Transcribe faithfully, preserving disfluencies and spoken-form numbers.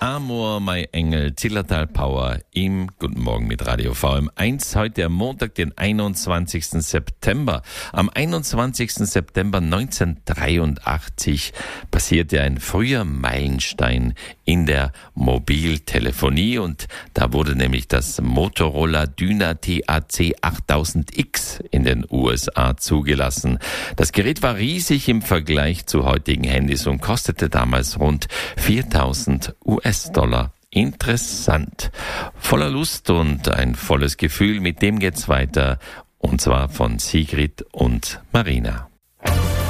Amor, mein Engel, Zillertal Power im Guten Morgen mit Radio V M eins. Heute am Montag, den einundzwanzigsten September. Am einundzwanzigsten September neunzehnhundertdreiundachtzig passierte ein früher Meilenstein in der Mobiltelefonie und da wurde nämlich das Motorola Dyna T A C achttausend X in den U S A zugelassen. Das Gerät war riesig im Vergleich zu heutigen Handys und kostete damals rund viertausend U S-Dollar. Interessant. Voller Lust und ein volles Gefühl, mit dem geht's weiter. Und zwar von Sigrid und Marina.